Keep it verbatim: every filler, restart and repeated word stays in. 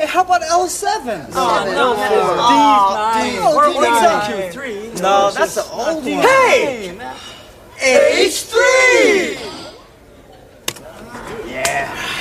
Hey, how about L seven? Oh, no, man. D nine. Or D nine. Q three. No, that's the old one. Hey! H three!